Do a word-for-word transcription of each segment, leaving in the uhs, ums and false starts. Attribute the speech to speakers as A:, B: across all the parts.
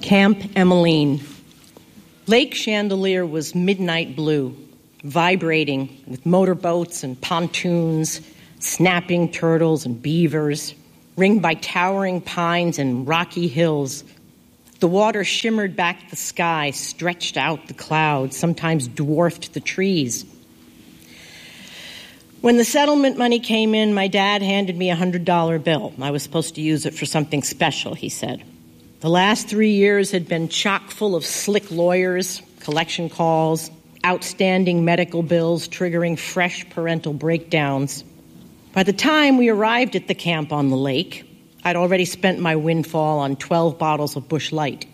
A: Camp Emmeline. Lake Chandelier was midnight blue, vibrating with motorboats and pontoons, snapping turtles and beavers, ringed by towering pines and rocky hills. The water shimmered back the sky, stretched out the clouds, sometimes dwarfed the trees. When the settlement money came in, my dad handed me a one hundred dollar bill. I was supposed to use it for something special, he said. The last three years had been chock full of slick lawyers, collection calls, outstanding medical bills triggering fresh parental breakdowns. By the time we arrived at the camp on the lake, I'd already spent my windfall on twelve bottles of Busch Light.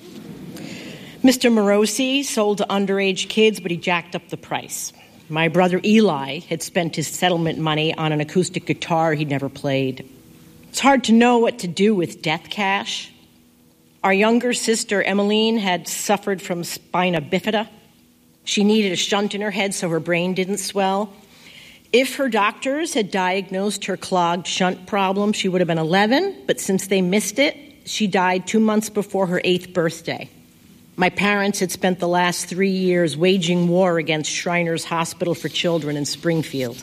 A: Mister Morosi sold to underage kids, but he jacked up the price. My brother Eli had spent his settlement money on an acoustic guitar he'd never played. It's hard to know what to do with death cash. Our younger sister, Emmeline, had suffered from spina bifida. She needed a shunt in her head so her brain didn't swell. If her doctors had diagnosed her clogged shunt problem, she would have been eleven, but since they missed it, she died two months before her eighth birthday. My parents had spent the last three years waging war against Shriners Hospital for Children in Springfield.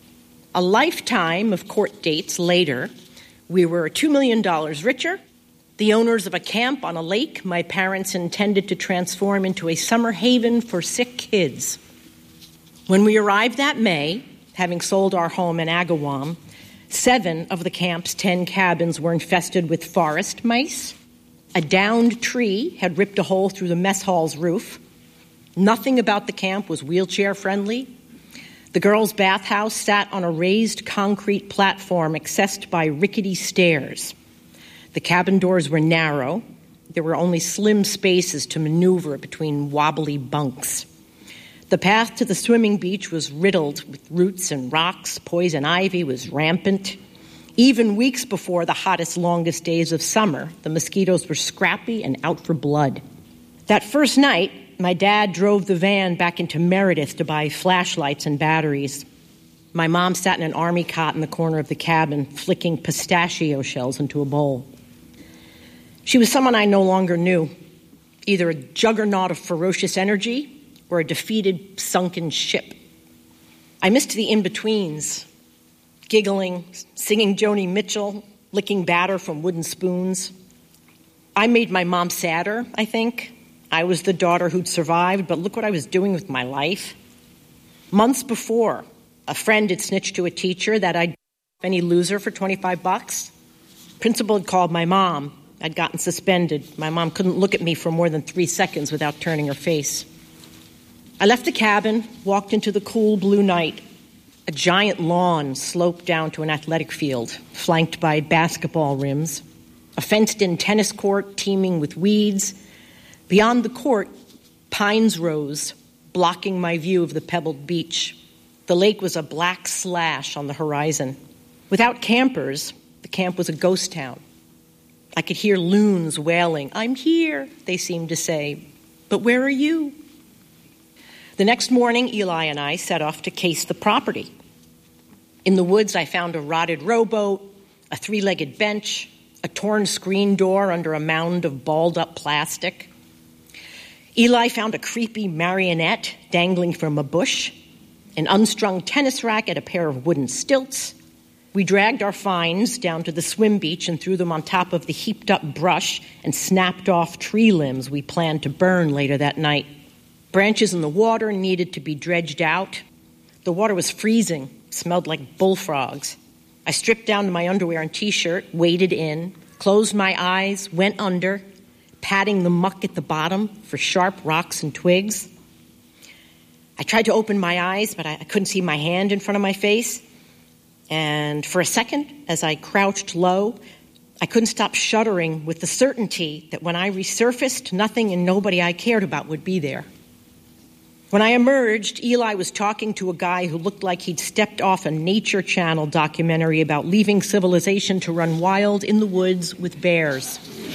A: A lifetime of court dates later, we were two million dollars richer, the owners of a camp on a lake my parents intended to transform into a summer haven for sick kids. When we arrived that May, having sold our home in Agawam, seven of the camp's ten cabins were infested with forest mice. A downed tree had ripped a hole through the mess hall's roof. Nothing about the camp was wheelchair-friendly. The girls' bathhouse sat on a raised concrete platform accessed by rickety stairs. The cabin doors were narrow. There were only slim spaces to maneuver between wobbly bunks. The path to the swimming beach was riddled with roots and rocks. Poison ivy was rampant. Even weeks before the hottest, longest days of summer, the mosquitoes were scrappy and out for blood. That first night, my dad drove the van back into Meredith to buy flashlights and batteries. My mom sat in an army cot in the corner of the cabin, flicking pistachio shells into a bowl. She was someone I no longer knew, either a juggernaut of ferocious energy or a defeated, sunken ship. I missed the in-betweens, giggling, singing Joni Mitchell, licking batter from wooden spoons. I made my mom sadder, I think. I was the daughter who'd survived, but look what I was doing with my life. Months before, a friend had snitched to a teacher that I'd any loser for twenty-five bucks. Principal had called my mom. I'd gotten suspended. My mom couldn't look at me for more than three seconds without turning her face. I left the cabin, walked into the cool blue night. A giant lawn sloped down to an athletic field, flanked by basketball rims, a fenced-in tennis court teeming with weeds. Beyond the court, pines rose, blocking my view of the pebbled beach. The lake was a black slash on the horizon. Without campers, the camp was a ghost town. I could hear loons wailing, "I'm here," they seemed to say, "but where are you?" The next morning, Eli and I set off to case the property. In the woods, I found a rotted rowboat, a three-legged bench, a torn screen door under a mound of balled-up plastic. Eli found a creepy marionette dangling from a bush, an unstrung tennis racket, a pair of wooden stilts. We dragged our finds down to the swim beach and threw them on top of the heaped-up brush and snapped off tree limbs we planned to burn later that night. Branches in the water needed to be dredged out. The water was freezing, smelled like bullfrogs. I stripped down to my underwear and T-shirt, waded in, closed my eyes, went under, patting the muck at the bottom for sharp rocks and twigs. I tried to open my eyes, but I couldn't see my hand in front of my face. And for a second, as I crouched low, I couldn't stop shuddering with the certainty that when I resurfaced, nothing and nobody I cared about would be there. When I emerged, Eli was talking to a guy who looked like he'd stepped off a Nature Channel documentary about leaving civilization to run wild in the woods with bears.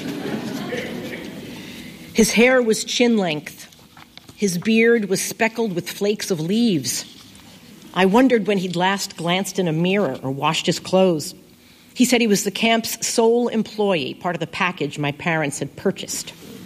A: His hair was chin length. His beard was speckled with flakes of leaves. I wondered when he'd last glanced in a mirror or washed his clothes. He said he was the camp's sole employee, part of the package my parents had purchased.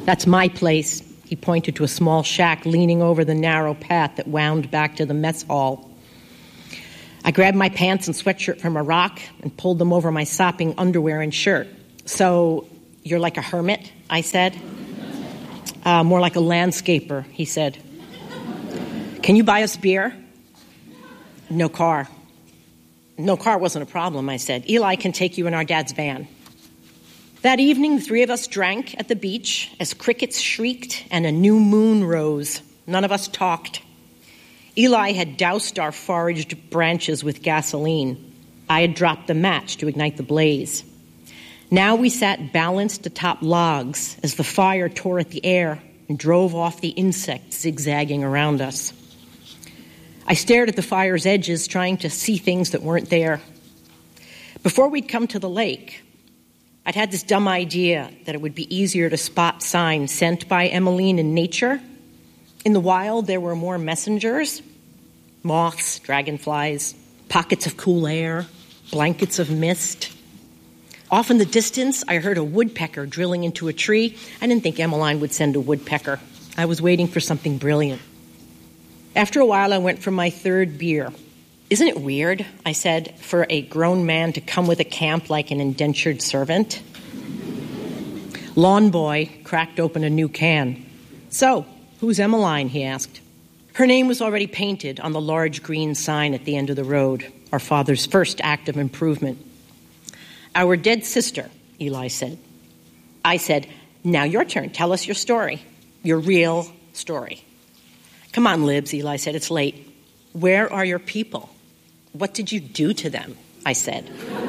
A: That's my place. He pointed to a small shack leaning over the narrow path that wound back to the mess hall. I grabbed my pants and sweatshirt from a rock and pulled them over my sopping underwear and shirt. So, you're like a hermit, I said. Uh, more like a landscaper, he said. Can you buy us beer? No car. No car wasn't a problem, I said. Eli can take you in our dad's van. That evening, the three of us drank at the beach as crickets shrieked and a new moon rose. None of us talked. Eli had doused our foraged branches with gasoline. I had dropped the match to ignite the blaze. Now we sat balanced atop logs as the fire tore at the air and drove off the insects zigzagging around us. I stared at the fire's edges, trying to see things that weren't there. Before we'd come to the lake, I'd had this dumb idea that it would be easier to spot signs sent by Emmeline in nature. In the wild, there were more messengers, moths, dragonflies, pockets of cool air, blankets of mist. Off in the distance, I heard a woodpecker drilling into a tree. I didn't think Emmeline would send a woodpecker. I was waiting for something brilliant. After a while, I went for my third beer. Isn't it weird, I said, for a grown man to come with a camp like an indentured servant? Lawn Boy cracked open a new can. So, who's Emmeline, he asked. Her name was already painted on the large green sign at the end of the road, our father's first act of improvement. Our dead sister, Eli said. I said, now your turn. Tell us your story, your real story. Come on, Libs, Eli said. It's late. Where are your people? What did you do to them? I said.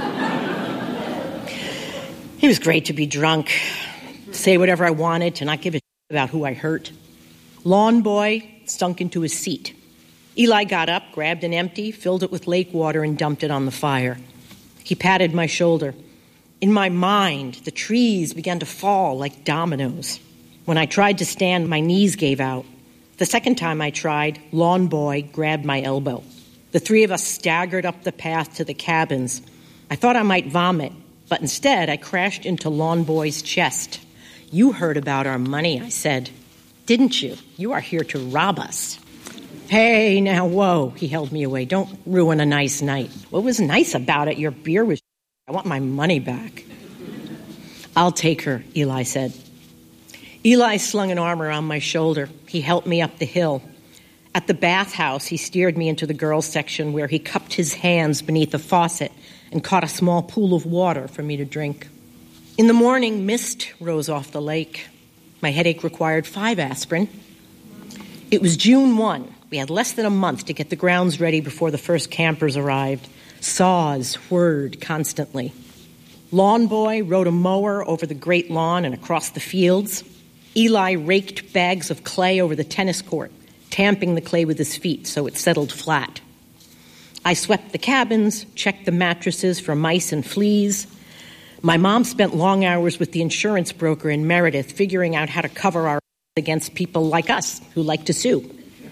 A: It was great to be drunk, say whatever I wanted, to not give a shit about who I hurt. Lawn Boy sunk into his seat. Eli got up, grabbed an empty, filled it with lake water, and dumped it on the fire. He patted my shoulder. In my mind, the trees began to fall like dominoes. When I tried to stand, my knees gave out. The second time I tried, Lawn Boy grabbed my elbow. The three of us staggered up the path to the cabins. I thought I might vomit, but instead I crashed into Lawn Boy's chest. You heard about our money, I said. Didn't you? You are here to rob us. Hey, now, whoa, he held me away. Don't ruin a nice night. What was nice about it? Your beer was I want my money back. I'll take her, Eli said. Eli slung an arm around my shoulder. He helped me up the hill. At the bathhouse, he steered me into the girls' section where he cupped his hands beneath a faucet and caught a small pool of water for me to drink. In the morning, mist rose off the lake. My headache required five aspirin. It was June first. We had less than a month to get the grounds ready before the first campers arrived. Saws whirred constantly. Lawn Boy rode a mower over the great lawn and across the fields. Eli raked bags of clay over the tennis court, tamping the clay with his feet so it settled flat. I swept the cabins, checked the mattresses for mice and fleas. My mom spent long hours with the insurance broker in Meredith figuring out how to cover our against people like us who like to sue.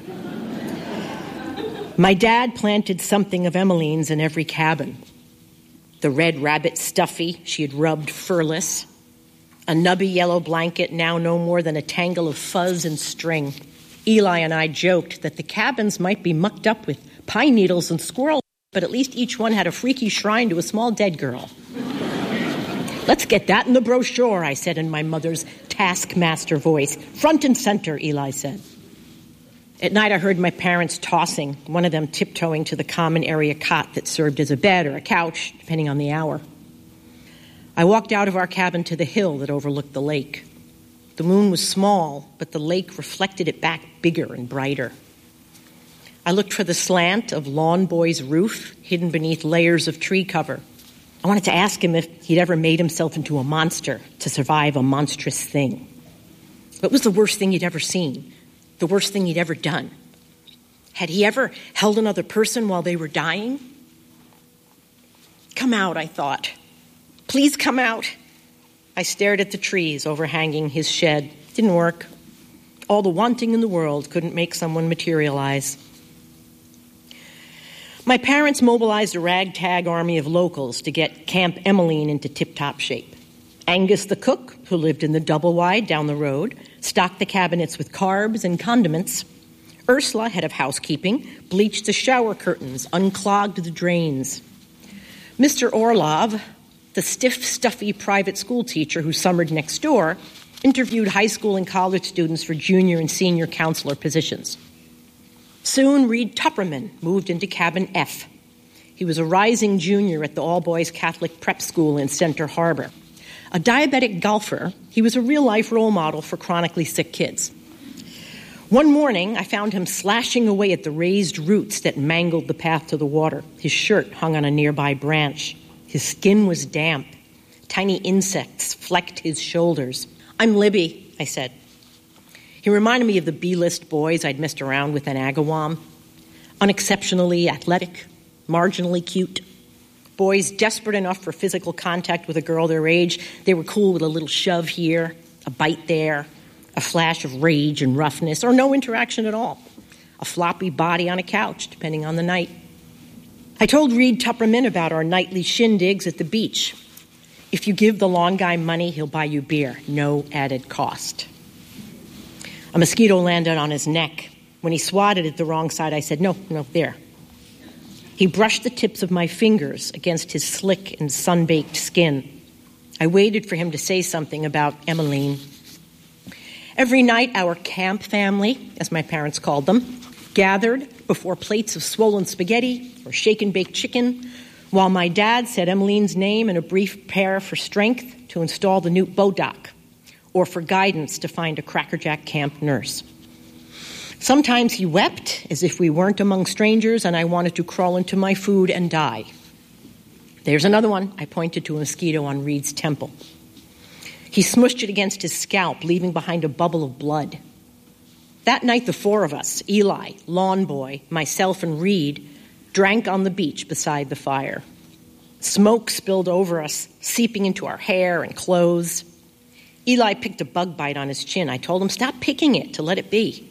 A: My dad planted something of Emmeline's in every cabin. The red rabbit stuffy she had rubbed furless, a nubby yellow blanket now no more than a tangle of fuzz and string. Eli and I joked that the cabins might be mucked up with pine needles and squirrels, but at least each one had a freaky shrine to a small dead girl. Let's get that in the brochure, I said in my mother's taskmaster voice. Front and center, Eli said. At night, I heard my parents tossing, one of them tiptoeing to the common area cot that served as a bed or a couch, depending on the hour. I walked out of our cabin to the hill that overlooked the lake. The moon was small, but the lake reflected it back bigger and brighter. I looked for the slant of Lawn Boy's roof, hidden beneath layers of tree cover. I wanted to ask him if he'd ever made himself into a monster to survive a monstrous thing. What was the worst thing he'd ever seen? The worst thing he'd ever done? Had he ever held another person while they were dying? Come out, I thought. Please come out. I stared at the trees overhanging his shed. Didn't work. All the wanting in the world couldn't make someone materialize. My parents mobilized a ragtag army of locals to get Camp Emmeline into tip-top shape. Angus the cook, who lived in the double wide down the road, stocked the cabinets with carbs and condiments. Ursula, head of housekeeping, bleached the shower curtains, unclogged the drains. Mister Orlov, the stiff, stuffy private school teacher who summered next door, interviewed high school and college students for junior and senior counselor positions. Soon, Reed Tupperman moved into cabin F. He was a rising junior at the all-boys Catholic prep school in Center Harbor. A diabetic golfer, he was a real-life role model for chronically sick kids. One morning, I found him slashing away at the raised roots that mangled the path to the water. His shirt hung on a nearby branch. His skin was damp. Tiny insects flecked his shoulders. "I'm Libby," I said. He reminded me of the B-list boys I'd messed around with in Agawam. Unexceptionally athletic, marginally cute. Boys desperate enough for physical contact with a girl their age. They were cool with a little shove here, a bite there, a flash of rage and roughness, or no interaction at all. A floppy body on a couch, depending on the night. I told Reed Tupperman about our nightly shindigs at the beach. If you give the long guy money, he'll buy you beer. No added cost. A mosquito landed on his neck. When he swatted it the wrong side, I said, no, no, there. He brushed the tips of my fingers against his slick and sun-baked skin. I waited for him to say something about Emmeline. Every night, our camp family, as my parents called them, gathered before plates of swollen spaghetti or shaken-baked chicken, while my dad said Emmeline's name in a brief prayer for strength to install the new bodock, or for guidance to find a crackerjack camp nurse. Sometimes he wept as if we weren't among strangers and I wanted to crawl into my food and die. There's another one. I pointed to a mosquito on Reed's temple. He smushed it against his scalp, leaving behind a bubble of blood. That night, the four of us, Eli, Lawn Boy, myself, and Reed, drank on the beach beside the fire. Smoke spilled over us, seeping into our hair and clothes. Eli picked a bug bite on his chin. I told him, stop picking it, to let it be.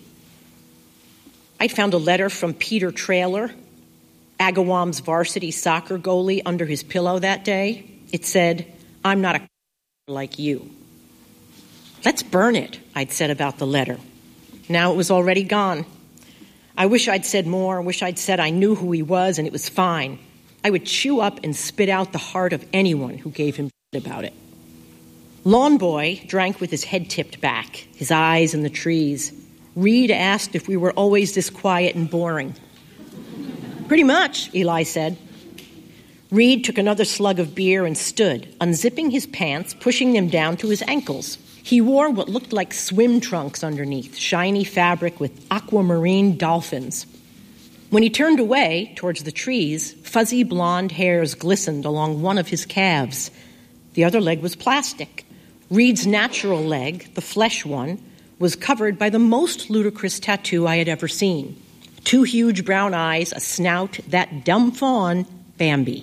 A: I'd found a letter from Peter Traylor, Agawam's varsity soccer goalie, under his pillow that day. It said, I'm not a like you. Let's burn it, I'd said about the letter. Now it was already gone. I wish I'd said more. I wish I'd said I knew who he was and it was fine. I would chew up and spit out the heart of anyone who gave him shit about it. Lawn Boy drank with his head tipped back, his eyes in the trees. Reed asked if we were always this quiet and boring. Pretty much, Eli said. Reed took another slug of beer and stood, unzipping his pants, pushing them down to his ankles. He wore what looked like swim trunks underneath, shiny fabric with aquamarine dolphins. When he turned away towards the trees, fuzzy blonde hairs glistened along one of his calves. The other leg was plastic. Reed's natural leg, the flesh one, was covered by the most ludicrous tattoo I had ever seen. Two huge brown eyes, a snout, that dumb fawn, Bambi.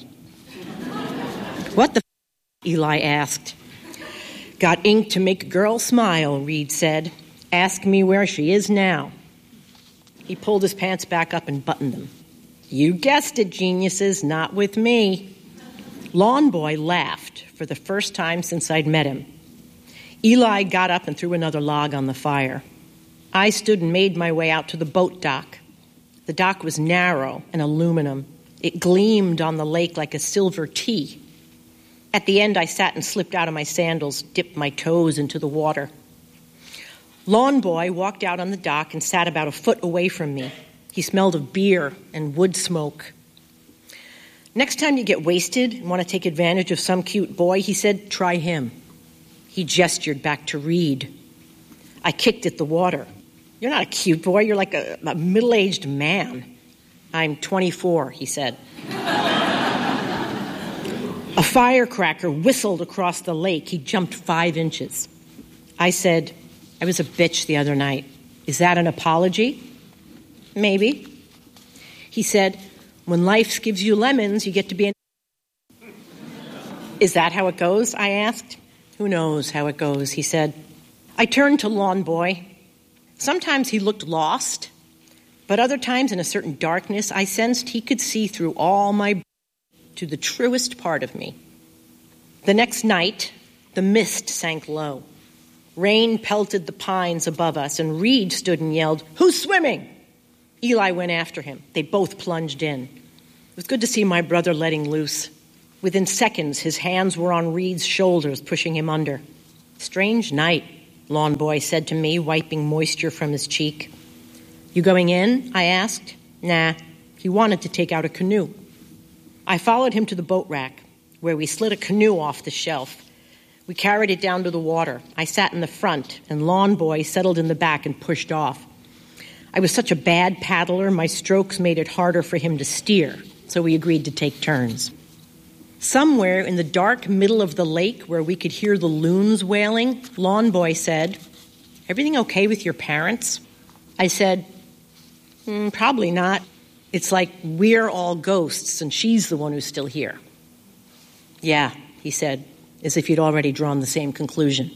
A: What the f***? Eli asked. Got ink to make a girl smile, Reed said. Ask me where she is now. He pulled his pants back up and buttoned them. You guessed it, geniuses, not with me. Lawn Boy laughed for the first time since I'd met him. Eli got up and threw another log on the fire. I stood and made my way out to the boat dock. The dock was narrow and aluminum. It gleamed on the lake like a silver T. At the end, I sat and slipped out of my sandals, dipped my toes into the water. Lawn Boy walked out on the dock and sat about a foot away from me. He smelled of beer and wood smoke. Next time you get wasted and want to take advantage of some cute boy, he said, try him. He gestured back to Reed. I kicked at the water. You're not a cute boy. You're like a, a middle-aged man. I'm twenty-four, he said. A firecracker whistled across the lake. He jumped five inches. I said, I was a bitch the other night. Is that an apology? Maybe. He said, when life gives you lemons, you get to be an... Is that how it goes? I asked. Who knows how it goes, he said. I turned to Lawn Boy. Sometimes he looked lost, but other times in a certain darkness, I sensed he could see through all my... to the truest part of me. The next night, The mist sank low. Rain pelted the pines above us, and Reed stood and yelled, "Who's swimming?" Eli went after him. They both plunged in. It was good to see my brother letting loose. Within seconds, his hands were on Reed's shoulders, pushing him under. "Strange night," Lawn Boy said to me, wiping moisture from his cheek. "You going in?" I asked. "Nah." He wanted to take out a canoe. I followed him to the boat rack, where we slid a canoe off the shelf. We carried it down to the water. I sat in the front, and Lawn Boy settled in the back and pushed off. I was such a bad paddler, my strokes made it harder for him to steer, so we agreed to take turns. Somewhere in the dark middle of the lake where we could hear the loons wailing, Lawn Boy said, "Everything okay with your parents?" I said, mm, "Probably not. It's like we're all ghosts and she's the one who's still here." "Yeah," he said, as if he'd already drawn the same conclusion.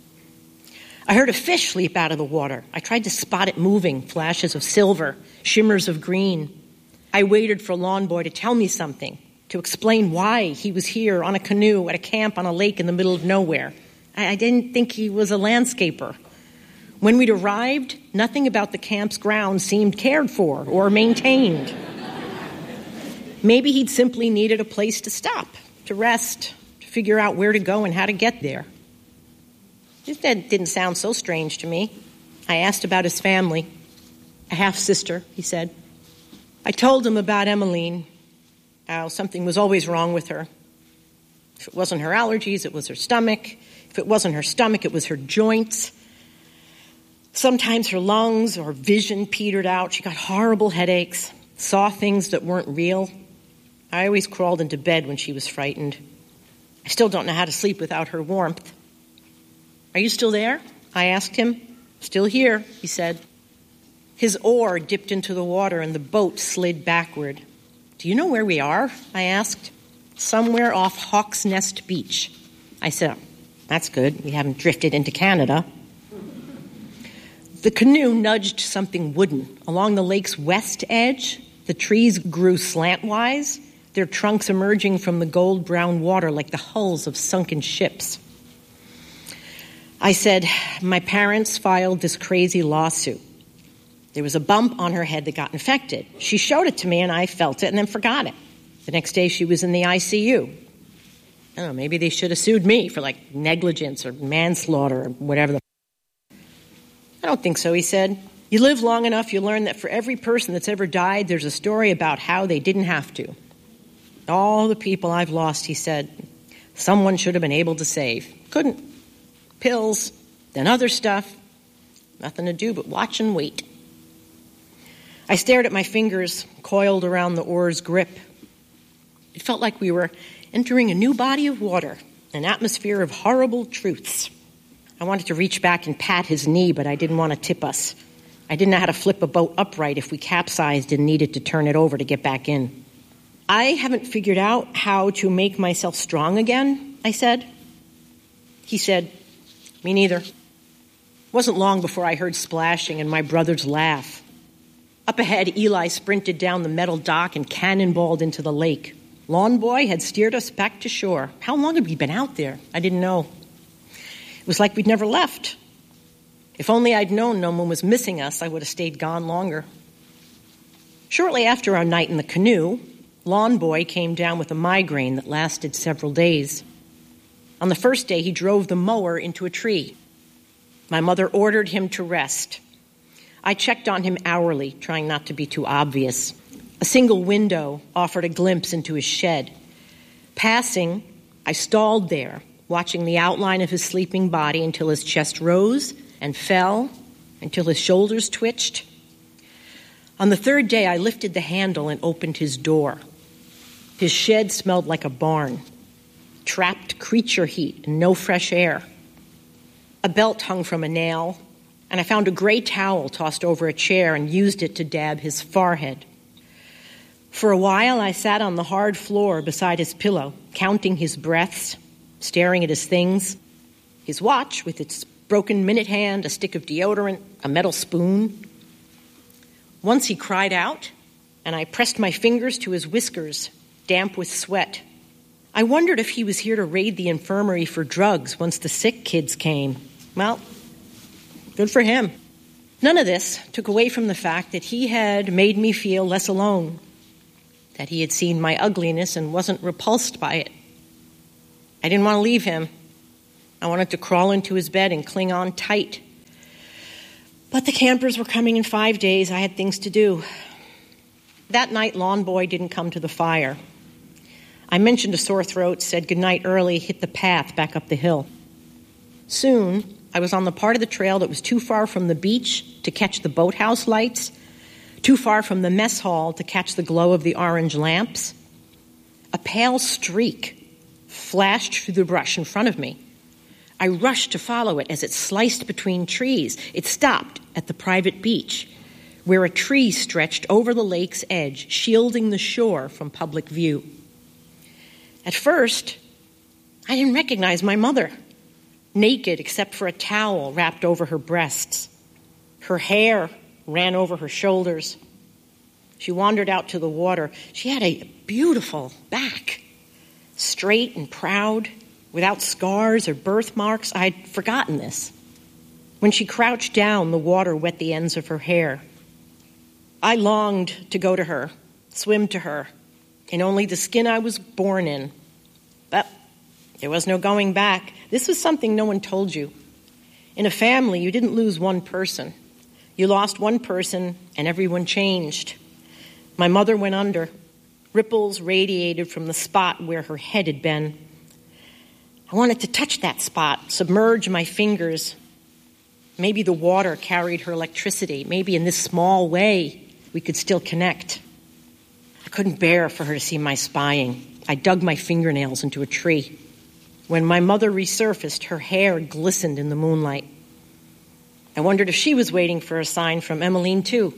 A: I heard a fish leap out of the water. I tried to spot it moving, flashes of silver, shimmers of green. I waited for Lawn Boy to tell me something, to explain why he was here on a canoe at a camp on a lake in the middle of nowhere. I, I didn't think he was a landscaper. When we'd arrived, nothing about the camp's grounds seemed cared for or maintained. Maybe he'd simply needed a place to stop, to rest, to figure out where to go and how to get there. That didn't sound so strange to me. I asked about his family. "A half-sister," he said. I told him about Emmeline, how something was always wrong with her. If it wasn't her allergies, it was her stomach. If it wasn't her stomach, it was her joints. Sometimes her lungs or vision petered out. She got horrible headaches, saw things that weren't real. I always crawled into bed when she was frightened. I still don't know how to sleep without her warmth. "Are you still there?" I asked him. "Still here," he said. His oar dipped into the water and the boat slid backward. "Do you know where we are?" I asked. "Somewhere off Hawk's Nest Beach." I said, "That's good. We haven't drifted into Canada." The canoe nudged something wooden. Along the lake's west edge, the trees grew slantwise, their trunks emerging from the gold-brown water like the hulls of sunken ships. I said, "My parents filed this crazy lawsuit. There was a bump on her head that got infected. She showed it to me, and I felt it and then forgot it. The next day, she was in the I C U. I don't know, maybe they should have sued me for, like, negligence or manslaughter or whatever the I don't think so," he said. "You live long enough, you learn that for every person that's ever died, there's a story about how they didn't have to. All the people I've lost," he said, "someone should have been able to save. Couldn't. Pills, then other stuff. Nothing to do but watch and wait." I stared at my fingers coiled around the oar's grip. It felt like we were entering a new body of water, an atmosphere of horrible truths. I wanted to reach back and pat his knee, but I didn't want to tip us. I didn't know how to flip a boat upright if we capsized and needed to turn it over to get back in. "I haven't figured out how to make myself strong again," I said. He said, "Me neither." It wasn't long before I heard splashing and my brother's laugh. Up ahead, Eli sprinted down the metal dock and cannonballed into the lake. Lawn Boy had steered us back to shore. How long had we been out there? I didn't know. It was like we'd never left. If only I'd known no one was missing us, I would have stayed gone longer. Shortly after our night in the canoe, Lawn Boy came down with a migraine that lasted several days. On the first day, he drove the mower into a tree. My mother ordered him to rest. I checked on him hourly, trying not to be too obvious. A single window offered a glimpse into his shed. Passing, I stalled there, watching the outline of his sleeping body until his chest rose and fell, until his shoulders twitched. On the third day, I lifted the handle and opened his door. His shed smelled like a barn, trapped creature heat and no fresh air. A belt hung from a nail, and I found a gray towel tossed over a chair and used it to dab his forehead. For a while, I sat on the hard floor beside his pillow, counting his breaths, staring at his things. His watch with its broken minute hand, a stick of deodorant, a metal spoon. Once he cried out, and I pressed my fingers to his whiskers, damp with sweat. I wondered if he was here to raid the infirmary for drugs once the sick kids came. Well, good for him. None of this took away from the fact that he had made me feel less alone, that he had seen my ugliness and wasn't repulsed by it. I didn't want to leave him. I wanted to crawl into his bed and cling on tight. But the campers were coming in five days. I had things to do. That night, Lawn Boy didn't come to the fire. I mentioned a sore throat, said goodnight early, hit the path back up the hill. Soon, I was on the part of the trail that was too far from the beach to catch the boathouse lights, too far from the mess hall to catch the glow of the orange lamps. A pale streak flashed through the brush in front of me. I rushed to follow it as it sliced between trees. It stopped at the private beach, where a tree stretched over the lake's edge, shielding the shore from public view. At first, I didn't recognize my mother, naked except for a towel wrapped over her breasts. Her hair ran over her shoulders. She wandered out to the water. She had a beautiful back, straight and proud, without scars or birthmarks. I had forgotten this. When she crouched down, the water wet the ends of her hair. I longed to go to her, swim to her, in only the skin I was born in. But there was no going back. This was something no one told you. In a family, you didn't lose one person. You lost one person, and everyone changed. My mother went under. Ripples radiated from the spot where her head had been. I wanted to touch that spot, submerge my fingers. Maybe the water carried her electricity. Maybe in this small way, we could still connect. I couldn't bear for her to see my spying. I dug my fingernails into a tree. When my mother resurfaced, her hair glistened in the moonlight. I wondered if she was waiting for a sign from Emmeline, too.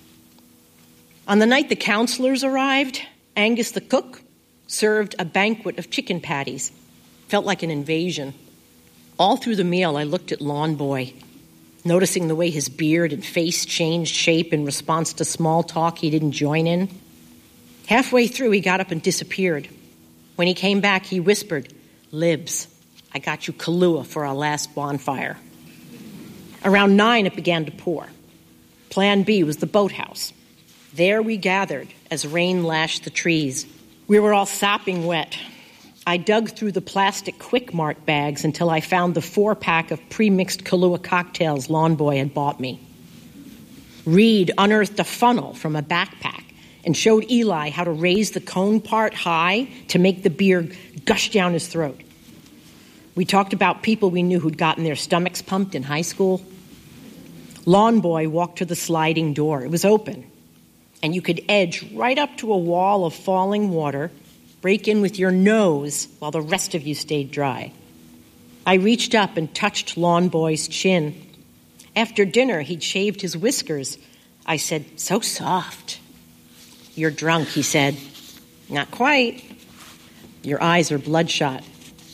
A: On the night the counselors arrived, Angus the cook served a banquet of chicken patties. Felt like an invasion. All through the meal, I looked at Lawn Boy, noticing the way his beard and face changed shape in response to small talk he didn't join in. Halfway through, he got up and disappeared. When he came back, he whispered, "Libs, I got you Kahlua for our last bonfire." Around nine, it began to pour. Plan B was the boathouse. There we gathered as rain lashed the trees. We were all sopping wet. I dug through the plastic Quick Mart bags until I found the four-pack of pre-mixed Kahlua cocktails Lawn Boy had bought me. Reed unearthed a funnel from a backpack and showed Eli how to raise the cone part high to make the beer gush down his throat. We talked about people we knew who'd gotten their stomachs pumped in high school. Lawn Boy walked to the sliding door. It was open, and you could edge right up to a wall of falling water, break in with your nose while the rest of you stayed dry. I reached up and touched Lawn Boy's chin. After dinner, he'd shaved his whiskers. I said, "So soft." "You're drunk," he said. "Not quite." "Your eyes are bloodshot."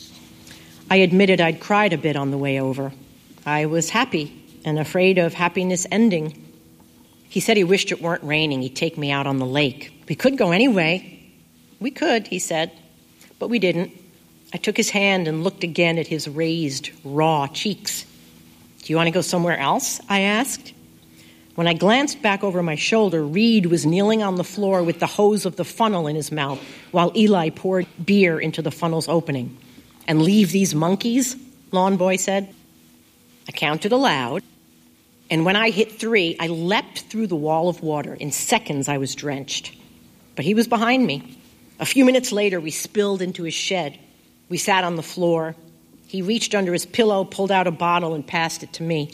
A: I admitted I'd cried a bit on the way over. I was happy and afraid of happiness ending. He said he wished it weren't raining. He'd take me out on the lake. We could go anyway. "We could," he said, but we didn't. I took his hand and looked again at his raised, raw cheeks. "Do you want to go somewhere else?" I asked. When I glanced back over my shoulder, Reed was kneeling on the floor with the hose of the funnel in his mouth while Eli poured beer into the funnel's opening. "And leave these monkeys?" Lawn Boy said. I counted aloud, and when I hit three, I leapt through the wall of water. In seconds, I was drenched. But he was behind me. A few minutes later, we spilled into his shed. We sat on the floor. He reached under his pillow, pulled out a bottle, and passed it to me.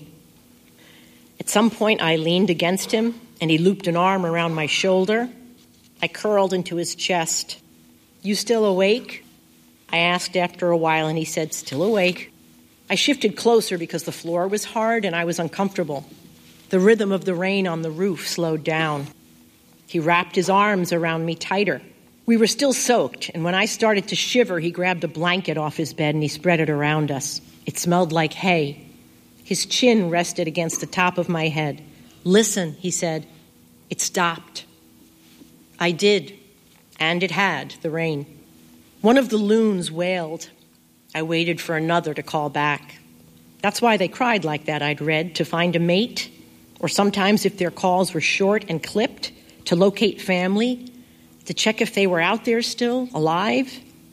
A: At some point, I leaned against him, and he looped an arm around my shoulder. I curled into his chest. "You still awake?" I asked after a while, and he said, "Still awake." I shifted closer because the floor was hard and I was uncomfortable. The rhythm of the rain on the roof slowed down. He wrapped his arms around me tighter. We were still soaked, and when I started to shiver, he grabbed a blanket off his bed and he spread it around us. It smelled like hay. His chin rested against the top of my head. "Listen," he said. It stopped. I did, and it had, the rain. One of the loons wailed. I waited for another to call back. That's why they cried like that, I'd read, to find a mate, or sometimes if their calls were short and clipped, to locate family, to check if they were out there still, alive.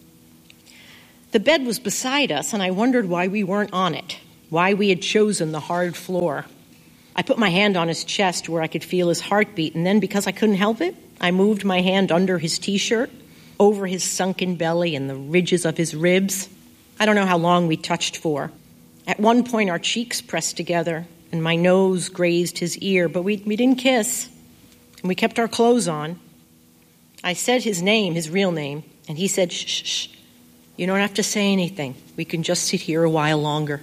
A: The bed was beside us, and I wondered why we weren't on it, why we had chosen the hard floor. I put my hand on his chest where I could feel his heartbeat, and then, because I couldn't help it, I moved my hand under his T-shirt, over his sunken belly and the ridges of his ribs. I don't know how long we touched for. At one point, our cheeks pressed together, and my nose grazed his ear, but we, we didn't kiss, and we kept our clothes on. I said his name, his real name, and he said, shh, shh, shh. You don't have to say anything. We can just sit here a while longer.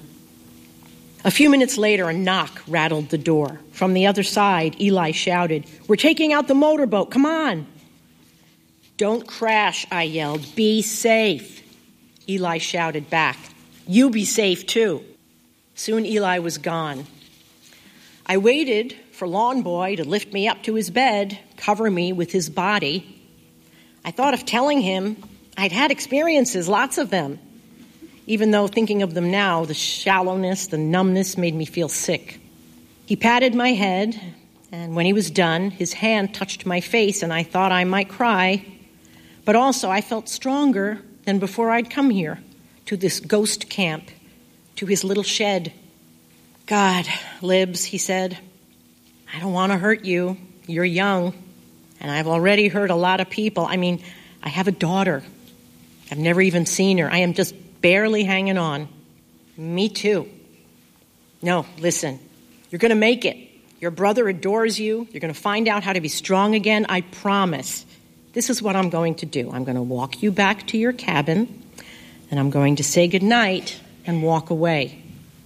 A: A few minutes later, a knock rattled the door. From the other side, Eli shouted, "We're taking out the motorboat. Come on." "Don't crash," I yelled. "Be safe." Eli shouted back, "You be safe, too." Soon Eli was gone. I waited for Lawn Boy to lift me up to his bed, cover me with his body. I thought of telling him I'd had experiences, lots of them, even though thinking of them now, the shallowness, the numbness made me feel sick. He patted my head, and when he was done, his hand touched my face, and I thought I might cry. But also I felt stronger than before I'd come here, to this ghost camp, to his little shed. "God, Libs," he said, "I don't want to hurt you. You're young, and I've already hurt a lot of people. I mean, I have a daughter. I've never even seen her. I am just barely hanging on." "Me too." "No, listen, you're going to make it. Your brother adores you. You're going to find out how to be strong again. I promise. This is what I'm going to do. I'm going to walk you back to your cabin, and I'm going to say goodnight and walk away."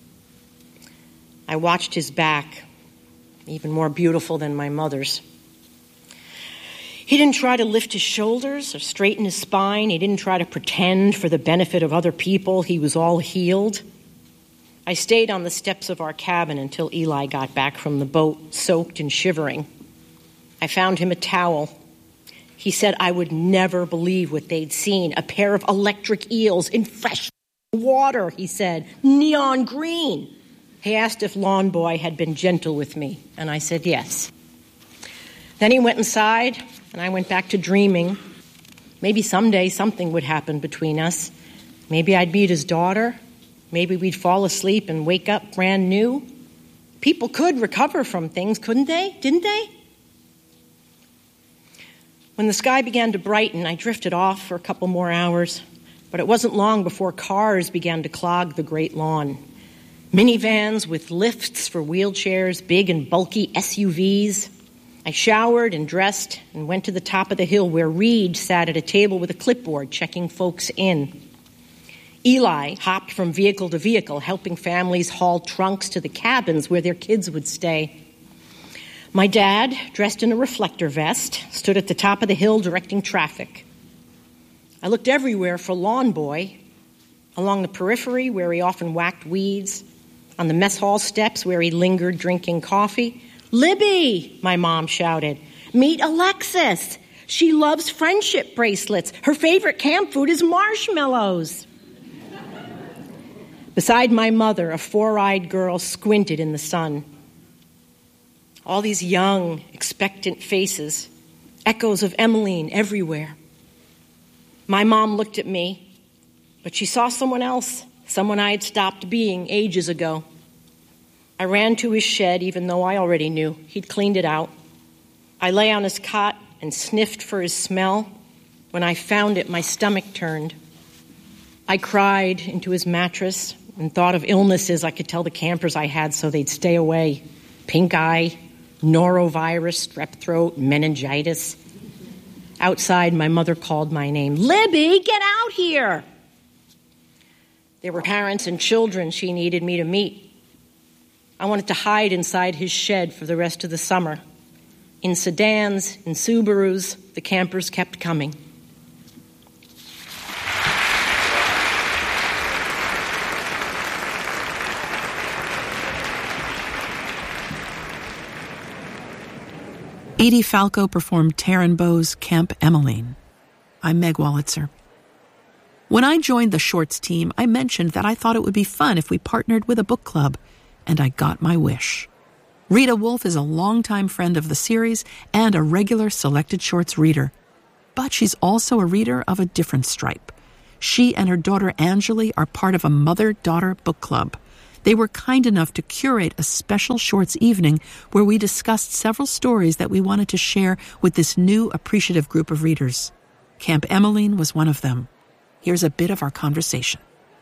A: I watched his back, even more beautiful than my mother's. He didn't try to lift his shoulders or straighten his spine. He didn't try to pretend for the benefit of other people he was all healed. I stayed on the steps of our cabin until Eli got back from the boat, soaked and shivering. I found him a towel. He said I would never believe what they'd seen. A pair of electric eels in fresh water, he said, neon green. He asked if Lawn Boy had been gentle with me, and I said yes. Then he went inside, and I went back to dreaming. Maybe someday something would happen between us. Maybe I'd meet his daughter. Maybe we'd fall asleep and wake up brand new. People could recover from things, couldn't they? Didn't they? When the sky began to brighten, I drifted off for a couple more hours, but it wasn't long before cars began to clog the great lawn. Minivans with lifts for wheelchairs, big and bulky S U Vs. I showered and dressed and went to the top of the hill where Reed sat at a table with a clipboard checking folks in. Eli hopped from vehicle to vehicle, helping families haul trunks to the cabins where their kids would stay. My dad, dressed in a reflector vest, stood at the top of the hill directing traffic. I looked everywhere for Lawn Boy, along the periphery where he often whacked weeds, on the mess hall steps where he lingered drinking coffee. "Libby," my mom shouted, "meet Alexis. She loves friendship bracelets. Her favorite camp food is marshmallows." Beside my mother, a four-eyed girl squinted in the sun. All these young, expectant faces, echoes of Emmeline everywhere. My mom looked at me, but she saw someone else, someone I had stopped being ages ago. I ran to his shed, even though I already knew. He'd cleaned it out. I lay on his cot and sniffed for his smell. When I found it, my stomach turned. I cried into his mattress and thought of illnesses I could tell the campers I had so they'd stay away. Pink eye, norovirus, strep throat, meningitis. Outside, my mother called my name. "Libby, get out here!" There were parents and children she needed me to meet. I wanted to hide inside his shed for the rest of the summer. In sedans, in Subarus, the campers kept coming.
B: Edie Falco performed Taryn Bow's Camp Emmeline. I'm Meg Wolitzer. When I joined the Shorts team, I mentioned that I thought it would be fun if we partnered with a book club, and I got my wish. Rita Wolf is a longtime friend of the series and a regular Selected Shorts reader. But she's also a reader of a different stripe. She and her daughter Anjali are part of a mother-daughter book club. They were kind enough to curate a special Shorts evening where we discussed several stories that we wanted to share with this new appreciative group of readers. Camp Emmeline was one of them. Here's a bit of our conversation.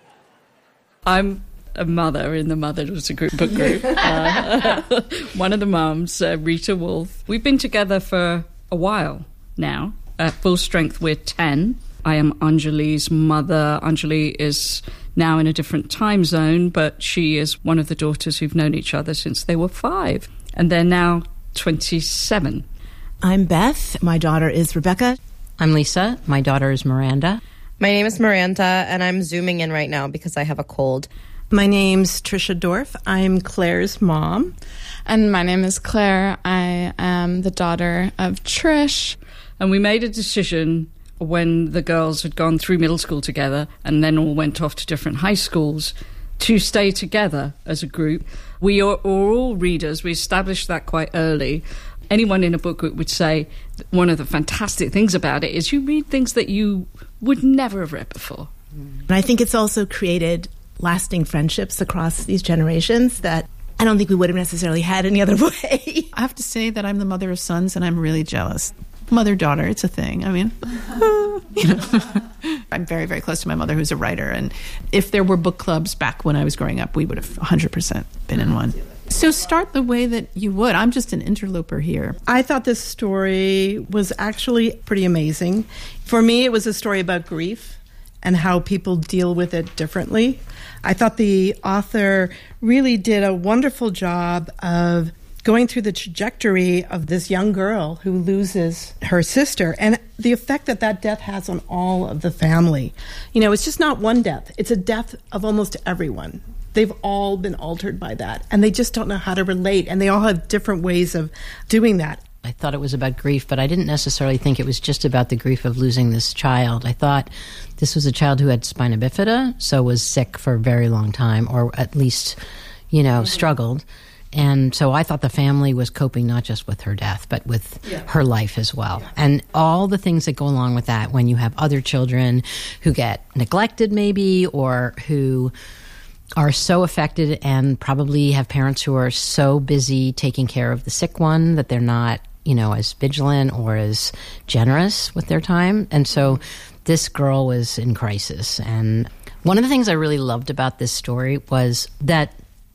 C: I'm a mother in the Mother-Daughter group book group. Uh, one of the mums, uh, Rita Wolf. We've been together for a while now. At full strength, we're ten. I am Anjali's mother. Anjali is now in a different time zone, but she is one of the daughters who've known each other since they were five. And they're now twenty-seven.
D: I'm Beth. My daughter is Rebecca.
E: I'm Lisa. My daughter is Miranda.
F: My name is Miranda, and I'm zooming in right now because I have a cold.
G: My name's Trisha Dorff. I'm Claire's mom.
H: And my name is Claire. I am the daughter of Trish.
C: And we made a decision when the girls had gone through middle school together and then all went off to different high schools to stay together as a group. We are, are all readers. We established that quite early. Anyone in a book group would say one of the fantastic things about it is you read things that you would never have read before.
D: And I think it's also created lasting friendships across these generations that I don't think we would have necessarily had any other way.
B: I have to say that I'm the mother of sons, and I'm really jealous. Mother-daughter, it's a thing. I mean, you know, I'm very, very close to my mother, who's a writer. And if there were book clubs back when I was growing up, we would have one hundred percent been in one. So start the way that you would. I'm just an interloper here.
G: I thought this story was actually pretty amazing. For me, it was a story about grief and how people deal with it differently. I thought the author really did a wonderful job of going through the trajectory of this young girl who loses her sister and the effect that that death has on all of the family. You know, it's just not one death. It's a death of almost everyone. They've all been altered by that, and they just don't know how to relate, and they all have different ways of doing that.
E: I thought it was about grief, but I didn't necessarily think it was just about the grief of losing this child. I thought this was a child who had spina bifida, so was sick for a very long time, or at least, you know, struggled. And so I thought the family was coping not just with her death, but with yeah. her life as well. Yeah. And all the things that go along with that when you have other children who get neglected maybe, or who are so affected and probably have parents who are so busy taking care of the sick one that they're not, you know, as vigilant or as generous with their time. And so this girl was in crisis. And one of the things I really loved about this story was that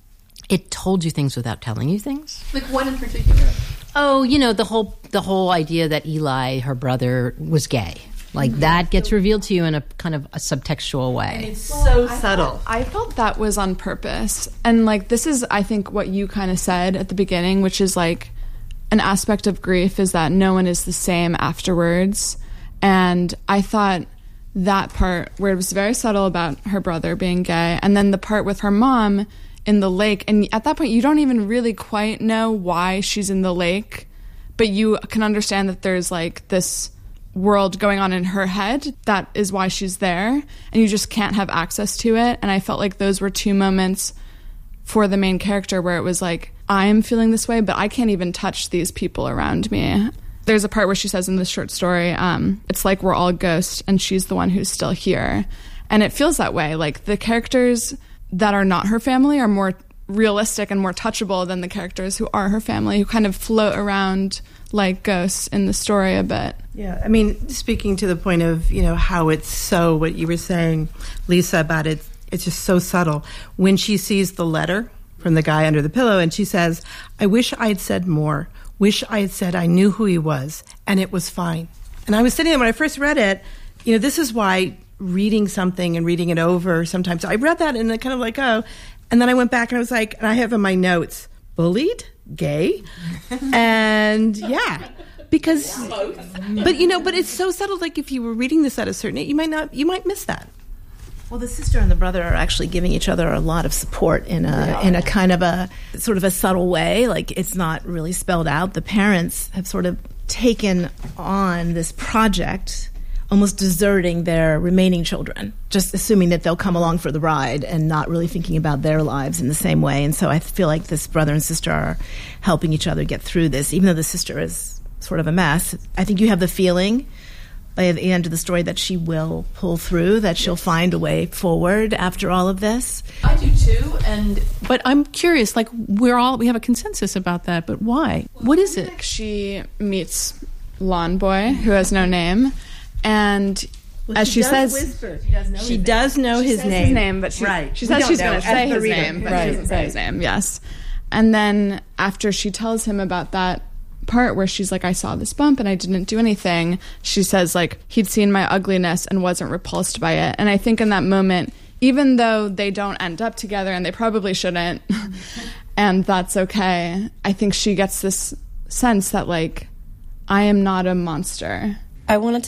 E: it told you things without telling you things.
B: Like what in particular?
E: Oh, you know, the whole the whole idea that Eli, her brother, was gay. Like mm-hmm. that gets revealed to you in a kind of a subtextual way.
H: And it's so I subtle. Felt, I felt that was on purpose. And like this is, I think, what you kind of said at the beginning, which is like an aspect of grief is that no one is the same afterwards. And I thought that part where it was very subtle about her brother being gay, and then the part with her mom in the lake, and at that point you don't even really quite know why she's in the lake, but you can understand that there's like this world going on in her head that is why she's there, and you just can't have access to it. And I felt like those were two moments for the main character where it was like, I am feeling this way, but I can't even touch these people around me. There's a part where she says in this short story, um, it's like we're all ghosts and she's the one who's still here. And it feels that way. Like the characters that are not her family are more realistic and more touchable than the characters who are her family, who kind of float around like ghosts in the story a bit.
G: Yeah, I mean, speaking to the point of, you know, how it's so, what you were saying, Lisa, about it, it's just so subtle. When she sees the letter from the guy under the pillow and she says, I wish I had said more, wish I had said I knew who he was, and it was fine. And I was sitting there when I first read it, you know, this is why reading something and reading it over sometimes, I read that and I kind of like, oh, and then I went back and I was like, and I have in my notes, bullied, gay, and yeah, because, but you know, but it's so subtle, like if you were reading this at a certain age, you might not, you might miss that.
D: Well, the sister and the brother are actually giving each other a lot of support in a in a kind of a sort of a subtle way. Like it's not really spelled out. The parents have sort of taken on this project almost deserting their remaining children, just assuming that they'll come along for the ride and not really thinking about their lives in the same way. And so I feel like this brother and sister are helping each other get through this, even though the sister is sort of a mess. I think you have the feeling by the end of the story that she will pull through, that she'll find a way forward after all of this.
B: I do too, and but I'm curious, like we're all, we have a consensus about that, but why? What is it?
H: She meets Lawn Boy, who has no name, and
G: Well,
H: as
G: she
H: she
G: does
H: says,
G: whisper. She does know
H: she
G: his
H: does
G: name.
H: know
G: She
H: his
G: says
H: name.
G: his
H: name, but she,
G: Right.
H: she
G: We
H: says
G: don't
H: she's
G: know
H: going to
G: as
H: say
G: the
H: his
G: reader.
H: name, but
G: Right,
H: she doesn't say
G: right.
H: his name. Yes, and then after she tells him about that part where she's like, I saw this bump and I didn't do anything, she says like he'd seen my ugliness and wasn't repulsed by it. And I think in that moment, even though they don't end up together and they probably shouldn't, and that's okay, I think she gets this sense that like I am not a monster.
F: I wanted to